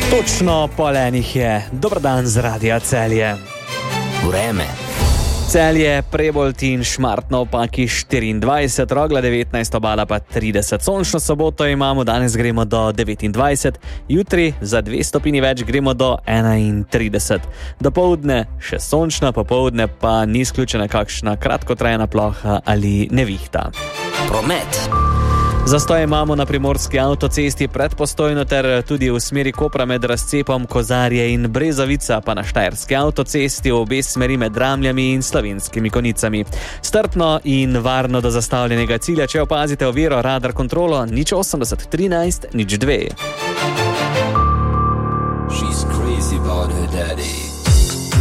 Točno pol enih je. Dober dan z Radia Celje. Vreme. Celje, Prebold in Šmartno v Paki 24, Rogla 19, Obala pa 30. Sončno soboto imamo, danes gremo do 29, jutri za 2 stopinji več gremo do 31. Dopoldne še sončno, popoldne pa ni izključena kakšna kratkotrajna ploha ali nevihta. Promet. Zastoj imamo na primorski avtocesti pred Postojno ter tudi v smeri Kopra med razcepom Kozarje in Brezovica, pa na štajerski avtocesti v obe smeri med Ramljami in Slovenskimi Konicami. Strpno in varno do zastavljenega cilja, če opazite oviro radar kontrolo 080 13 02.